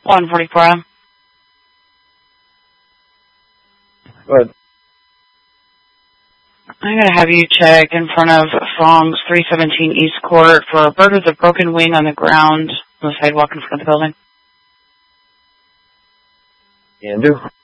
144 M. Go ahead. I'm going to have you check in front of Fong's 317 East Court for a bird with a broken wing on the ground on the sidewalk in front of the building. Can do.